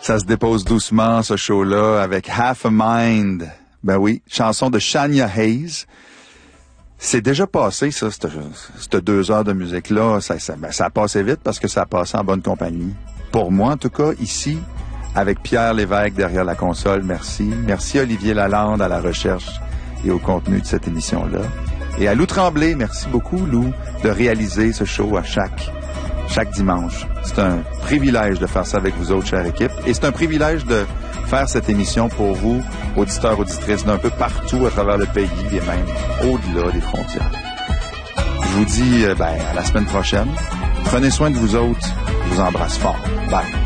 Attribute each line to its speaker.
Speaker 1: Ça se dépose doucement, ce show-là, avec Half a Mind. Ben oui, chanson de Shania Hayes. C'est déjà passé, ça, cette 2 heures de musique-là. Ça a passé vite parce que ça a passé en bonne compagnie. Pour moi, en tout cas, ici, avec Pierre Lévesque derrière la console, merci. Merci Olivier Lalande à la recherche et au contenu de cette émission-là. Et à Lou Tremblay, merci beaucoup, Lou, de réaliser ce show à chaque dimanche. C'est un privilège de faire ça avec vous autres, chère équipe. Et c'est un privilège de faire cette émission pour vous, auditeurs, auditrices, d'un peu partout à travers le pays et même au-delà des frontières. Je vous dis à la semaine prochaine. Prenez soin de vous autres. Je vous embrasse fort. Bye.